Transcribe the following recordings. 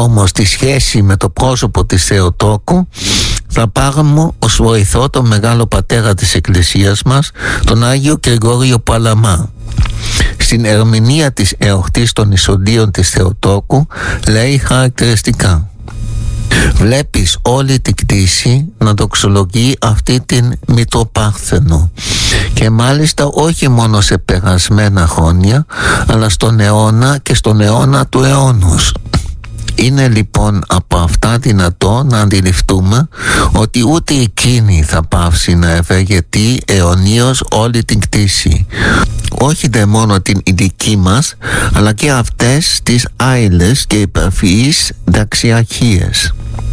όμως τη σχέση με το πρόσωπο της Θεοτόκου, θα πάρουμε ως βοηθό τον μεγάλο πατέρα της Εκκλησίας μας, τον Άγιο Γρηγόριο Παλαμά. Στην ερμηνεία της εορτής των Ισοντίων της Θεοτόκου λέει χαρακτηριστικά: βλέπεις όλη την κτήση να δοξολογεί αυτή την Μητροπάρθενο, και μάλιστα όχι μόνο σε περασμένα χρόνια, αλλά στον αιώνα και στον αιώνα του αιώνος. Είναι λοιπόν από αυτά δυνατό να αντιληφθούμε ότι ούτε εκείνη θα πάυσει να ευεργετεί αιωνίως όλη την κτήση, όχι δε μόνο την ειδική μας, αλλά και αυτές τις άειλες και υπερφυείς δεξιαρχίες.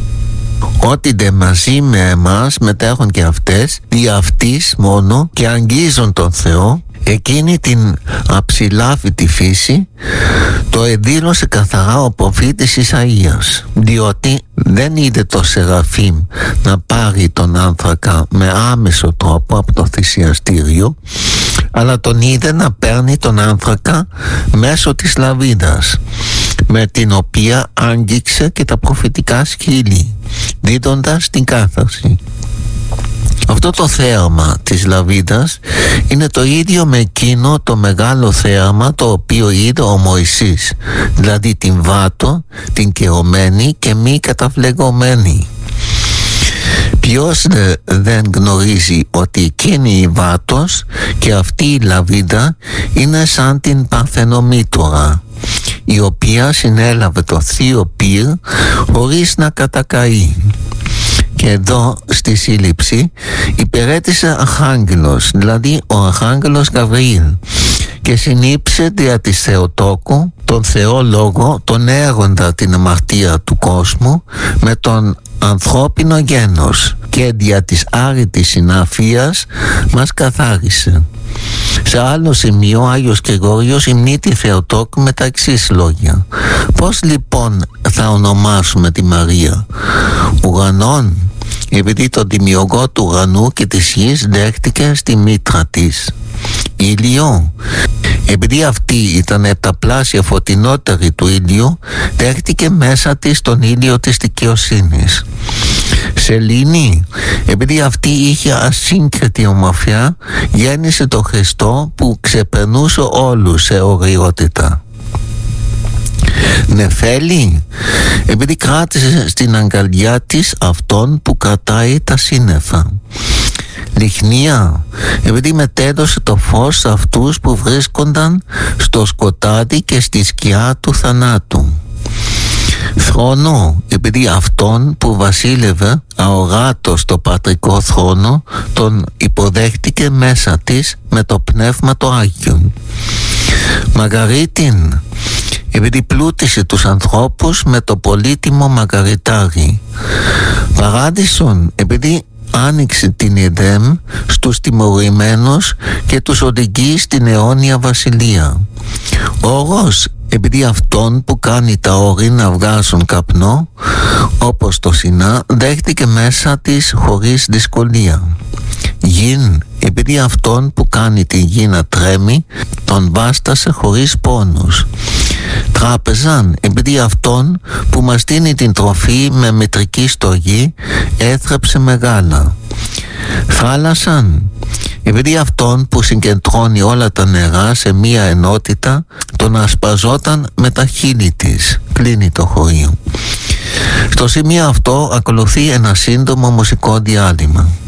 Ότι δε μαζί με εμάς μετέχουν και αυτές, δι' αυτής μόνο και αγγίζουν τον Θεό, εκείνη την αψηλάφητη φύση, το εδήλωσε καθαρά ο προφήτης Ισαΐας, διότι δεν είδε το Σεραφείμ να πάρει τον άνθρακα με άμεσο τρόπο από το θυσιαστήριο, αλλά τον είδε να παίρνει τον άνθρακα μέσω της λαβίδας, με την οποία άγγιξε και τα προφητικά σκύλη, δίδοντας την κάθαρση. Αυτό το θέαμα της λαβίδας είναι το ίδιο με εκείνο το μεγάλο θέαμα το οποίο είδε ο Μωυσής, δηλαδή την βάτο, την καιωμένη και μη καταφλεγωμένη. Ποιος δεν γνωρίζει ότι εκείνη η βάτος και αυτή η λαβίδα είναι σαν την Παρθενομήτωρα, η οποία συνέλαβε το θείο πυρ χωρίς να κατακαεί. Και εδώ στη σύλληψη υπηρέτησε αρχάγγελος, δηλαδή ο αρχάγγελος Γαβριήλ, και συνήψε δια της Θεοτόκου τον Θεό Λόγο, τον έργοντα την αμαρτία του κόσμου με τον ανθρώπινο γένος, και δια της άρρητης συναφίας μας καθάρισε. Σε άλλο σημείο ο Άγιος Γρηγόριος υμνεί τη Θεοτόκου με τα εξής λόγια: πώς λοιπόν θα ονομάσουμε τη Μαρία? Ουρανών, επειδή το δημιουργό του ουρανού και της γης δέχτηκε στη μήτρα της. Ήλιο, επειδή αυτή ήταν επταπλάσια φωτεινότερη του ήλιου, δέχτηκε μέσα της τον ήλιο της δικαιοσύνης. Σελήνη, επειδή αυτή είχε ασύγκριτη ομορφιά, γέννησε τον Χριστό που ξεπερνούσε όλους σε ωραιότητα. Νεφέλη, επειδή κράτησε στην αγκαλιά της αυτόν που κρατάει τα σύννεφα. Λιχνία, επειδή μετέδωσε το φως σε αυτούς που βρίσκονταν στο σκοτάδι και στη σκιά του θανάτου. Θρόνο, επειδή αυτόν που βασίλευε αοράτος στο πατρικό θρόνο τον υποδέχτηκε μέσα της με το πνεύμα το Άγιον. Μαργαρίτην, επειδή πλούτησε τους ανθρώπους με το πολύτιμο μαργαριτάρι. Παράδεισον, επειδή άνοιξε την Εδέμ στους τιμωρημένους και τους οδηγεί στην αιώνια βασιλεία. Όρος, επειδή αυτόν που κάνει τα όρη να βγάζουν καπνό, όπως το Σινά, δέχτηκε μέσα της χωρίς δυσκολία. Γιν, επειδή αυτόν που κάνει τη γη να τρέμει, τον βάστασε χωρίς πόνους. Τράπεζαν, επειδή αυτόν που μας δίνει την τροφή με μετρική στογή, έθρεψε μεγάλα. Θάλασσαν, επειδή αυτόν που συγκεντρώνει όλα τα νερά σε μία ενότητα, τον ασπαζόταν με τα χείλη της. Κλείνει το χωρίο. Στο σημείο αυτό ακολουθεί ένα σύντομο μουσικό διάλειμμα.